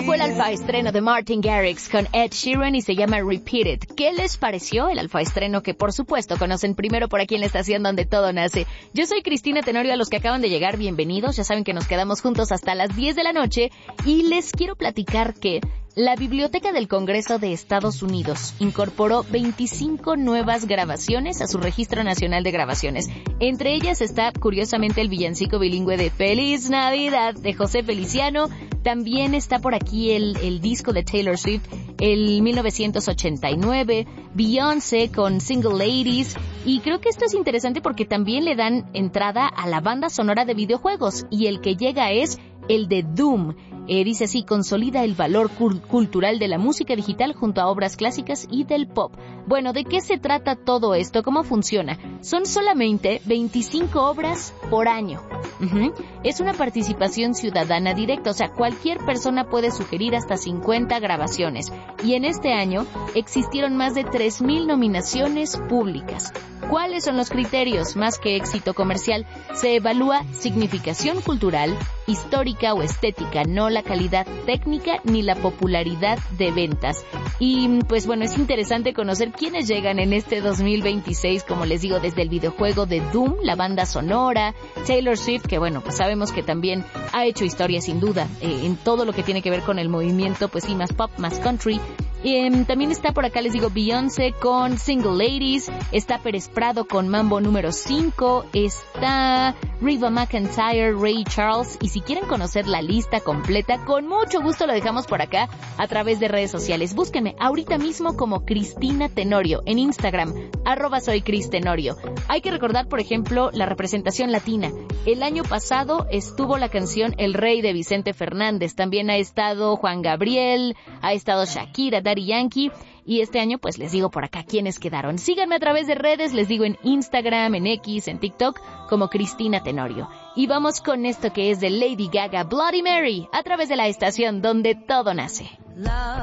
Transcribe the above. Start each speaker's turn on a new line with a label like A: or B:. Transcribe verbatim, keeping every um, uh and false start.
A: fue el alfa estreno de Martin Garrix con Ed Sheeran y se llama Repeat It. ¿Qué les pareció el alfa estreno que por supuesto conocen primero por aquí en la estación donde todo nace? Yo soy Cristina Tenorio, a los que acaban de llegar, bienvenidos. Ya saben que nos quedamos juntos hasta las diez de la noche y les quiero platicar que la Biblioteca del Congreso de Estados Unidos incorporó veinticinco nuevas grabaciones a su Registro Nacional de Grabaciones. Entre ellas está, curiosamente, el villancico bilingüe de Feliz Navidad de José Feliciano. También está por aquí el, el disco de Taylor Swift, el mil novecientos ochenta y nueve, Beyoncé con Single Ladies. Y creo que esto es interesante porque también le dan entrada a la banda sonora de videojuegos. Y el que llega es el de Doom. Eh, dice así: consolida el valor cul- cultural de la música digital junto a obras clásicas y del pop. Bueno, ¿de qué se trata todo esto? ¿Cómo funciona? Son solamente veinticinco obras por año. Uh-huh. Es una participación ciudadana directa, o sea, cualquier persona puede sugerir hasta cincuenta grabaciones. Y en este año existieron más de tres mil nominaciones públicas. ¿Cuáles son los criterios? Más que éxito comercial, se evalúa significación cultural, histórica o estética, no la calidad técnica ni la popularidad de ventas. Y pues bueno, es interesante conocer quiénes llegan en este dos mil veintiséis, como les digo, desde el videojuego de Doom, la banda sonora, Taylor Swift, que bueno, pues sabemos que también ha hecho historia sin duda eh, en todo lo que tiene que ver con el movimiento, pues sí, más pop, más country. Eh, también está por acá, les digo, Beyoncé con Single Ladies, está Pérez Prado con Mambo número cinco, está Reba McEntire, Ray Charles, y si quieren conocer la lista completa, con mucho gusto lo dejamos por acá a través de redes sociales. Búsquenme ahorita mismo como Cristina Tenorio en Instagram, arroba soy Cris Tenorio. Hay que recordar, por ejemplo, la representación latina. El año pasado estuvo la canción El Rey de Vicente Fernández, también ha estado Juan Gabriel, ha estado Shakira, Daddy Yankee, y este año pues les digo por acá quiénes quedaron. Síganme a través de redes, les digo en Instagram, en X, en TikTok, como Cristina Tenorio. Y vamos con esto que es de Lady Gaga, Bloody Mary, a través de la estación donde todo nace. Love.